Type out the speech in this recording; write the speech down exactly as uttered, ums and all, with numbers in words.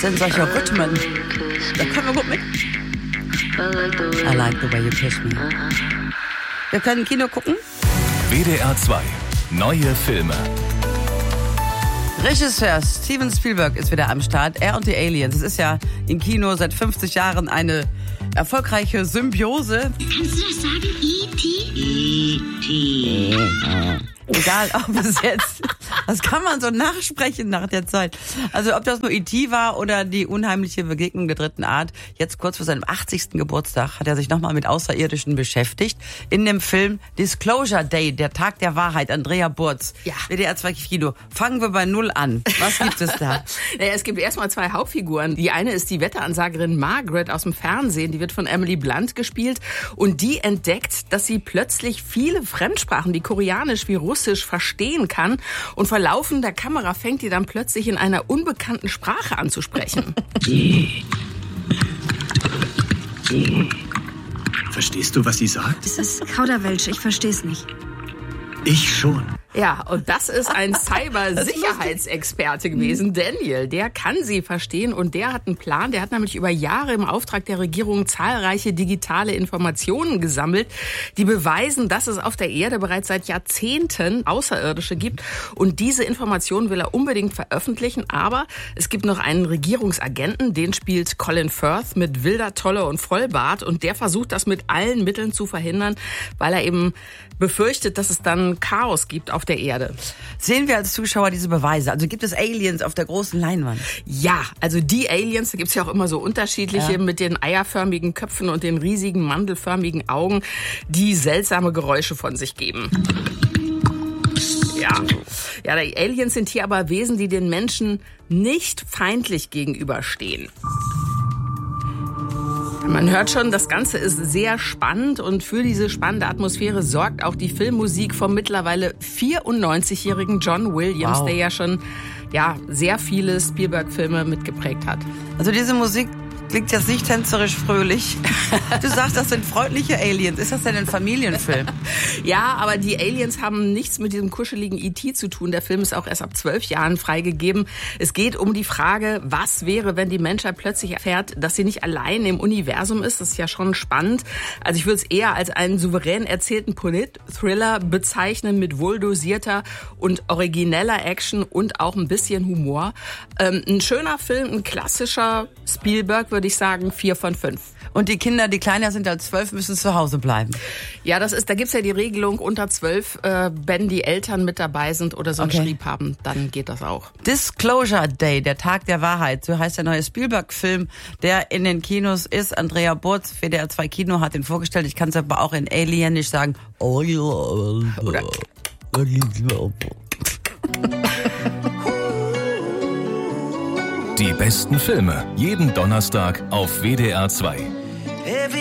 sind solche Rhythmen. Da können wir gut mit. I like the way you kiss me. Wir können Kino gucken. W D R zwei. Neue Filme. Regisseur Steven Spielberg ist wieder am Start. Er und die Aliens. Es ist ja im Kino seit fünfzig Jahren eine erfolgreiche Symbiose. Kannst du das sagen? E T? E T Egal, ob es jetzt... Das kann man so nachsprechen nach der Zeit. Also ob das nur E T war oder die unheimliche Begegnung der dritten Art. Jetzt kurz vor seinem achtzigsten Geburtstag hat er sich nochmal mit Außerirdischen beschäftigt. In dem Film Disclosure Day, der Tag der Wahrheit, Andrea Burz. Ja. W D R zwei Kino. Fangen wir bei Null an. Was gibt es da? Naja, es gibt erstmal zwei Hauptfiguren. Die eine ist die Wetteransagerin Margaret aus dem Fernsehen. Die wird von Emily Blunt gespielt. Und die entdeckt, dass sie plötzlich viele Fremdsprachen wie Koreanisch wie Russisch verstehen kann. Und vor laufender Kamera fängt die dann plötzlich in einer unbekannten Sprache an zu sprechen. Verstehst du, was sie sagt? Es ist Kauderwelsch, ich verstehe es nicht. Ich schon. Ja, und das ist ein Cybersicherheitsexperte gewesen, Daniel. Der kann sie verstehen und der hat einen Plan. Der hat nämlich über Jahre im Auftrag der Regierung zahlreiche digitale Informationen gesammelt, die beweisen, dass es auf der Erde bereits seit Jahrzehnten Außerirdische gibt. Und diese Informationen will er unbedingt veröffentlichen. Aber es gibt noch einen Regierungsagenten, den spielt Colin Firth mit wilder Tolle und Vollbart. Und der versucht das mit allen Mitteln zu verhindern, weil er eben befürchtet, dass es dann Chaos gibt auf der Erde. Sehen wir als Zuschauer diese Beweise? Also gibt es Aliens auf der großen Leinwand? Ja, also die Aliens, da gibt's ja auch immer so unterschiedliche, ja, mit den eierförmigen Köpfen und den riesigen mandelförmigen Augen, die seltsame Geräusche von sich geben. Ja, ja, die Aliens sind hier aber Wesen, die den Menschen nicht feindlich gegenüberstehen. Man hört schon, das Ganze ist sehr spannend und für diese spannende Atmosphäre sorgt auch die Filmmusik vom mittlerweile vierundneunzigjährigen John Williams, wow, der ja schon ja, sehr viele Spielberg-Filme mitgeprägt hat. Also diese Musik klingt jetzt nicht tänzerisch fröhlich. Du sagst, das sind freundliche Aliens. Ist das denn ein Familienfilm? Ja, aber die Aliens haben nichts mit diesem kuscheligen E T zu tun. Der Film ist auch erst ab zwölf Jahren freigegeben. Es geht um die Frage, was wäre, wenn die Menschheit plötzlich erfährt, dass sie nicht allein im Universum ist. Das ist ja schon spannend. Also ich würde es eher als einen souverän erzählten Polit-Thriller bezeichnen mit wohldosierter und origineller Action und auch ein bisschen Humor. Ähm, ein schöner Film, ein klassischer Spielberg, würde ich sagen, vier von fünf. Und die Kinder, die kleiner sind als zwölf, müssen zu Hause bleiben? Ja, das ist, da gibt's ja die Regelung unter zwölf, äh, wenn die Eltern mit dabei sind oder so einen okay, Schrieb haben, dann geht das auch. Disclosure Day, der Tag der Wahrheit, so heißt der neue Spielberg-Film, der in den Kinos ist. Andrea Burz, W D R zwei Kino, hat ihn vorgestellt. Ich kann es aber auch in Alienisch sagen. Oder Die besten Filme, jeden Donnerstag auf W D R zwei.